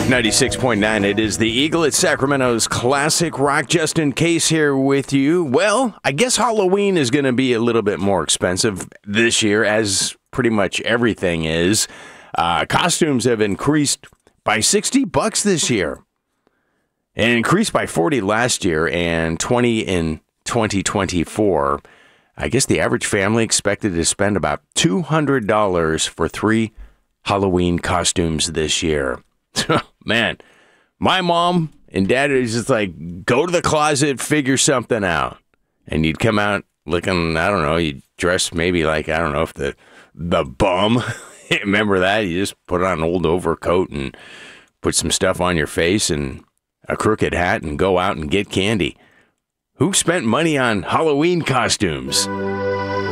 96.9, it is the Eagle at Sacramento's classic rock. Justin Case here with you. Well, I guess Halloween is going to be a little bit more expensive this year, as pretty much everything is. Costumes have increased by $60 this year, and increased by 40 last year and 20 in 2024. I guess the average family expected to spend about $200 for 3 Halloween costumes this year. Man, my mom and dad is just like, go to the closet, figure something out. And you'd come out looking, I don't know, you'd dress maybe like, I don't know if the bum. Remember that? You just put on an old overcoat and put some stuff on your face and a crooked hat and go out and get candy. Who spent money on Halloween costumes?